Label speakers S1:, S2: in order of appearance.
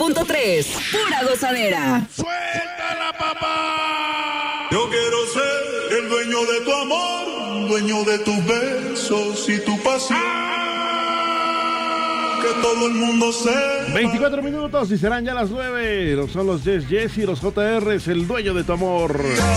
S1: 106.3, pura gozadera.
S2: ¡Suéltala, papá! Yo quiero ser el dueño de tu amor, dueño de tus besos y tu pasión. Que todo el mundo sepa.
S3: 24 minutos y serán ya las 9. Son los Yes Yes y los JRs, el dueño de tu amor.